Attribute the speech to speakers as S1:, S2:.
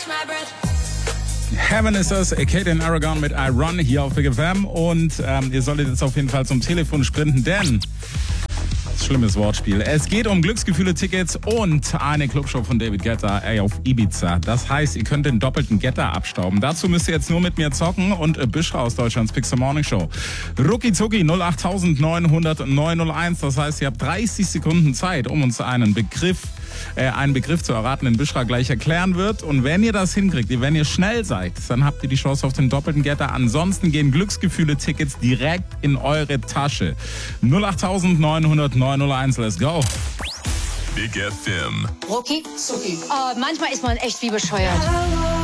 S1: Heaven ist das, Kate and Aragon mit I Run hier auf Big FM und ihr solltet jetzt auf jeden Fall zum Telefon sprinten, denn schlimmes Wortspiel. Es geht um Glücksgefühle-Tickets und eine Clubshow von David Guetta auf Ibiza. Das heißt, ihr könnt den doppelten Guetta abstauben. Dazu müsst ihr jetzt nur mit mir zocken und Büschra aus Deutschlands Pixel Morning Show. Rucki zucki 08900 901. Das heißt, ihr habt 30 Sekunden Zeit, um uns einen Begriff zu erraten, den Büschra gleich erklären wird. Und wenn ihr das hinkriegt, wenn ihr schnell seid, dann habt ihr die Chance auf den doppelten Guetta. Ansonsten gehen Glücksgefühle-Tickets direkt in eure Tasche. 08900 901, let's go.
S2: Big FM.
S3: Rucki zucki. Manchmal ist man echt wie bescheuert.